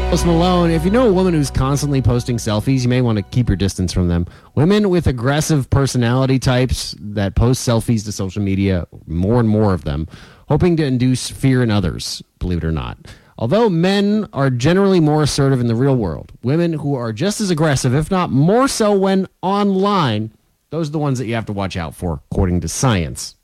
Post Malone, if you know a woman who's constantly posting selfies, you may want to keep your distance from them. Women with aggressive personality types that post selfies to social media, more and more of them, hoping to induce fear in others, believe it or not. Although men are generally more assertive in the real world, women who are just as aggressive, if not more so when online, those are the ones that you have to watch out for, according to science.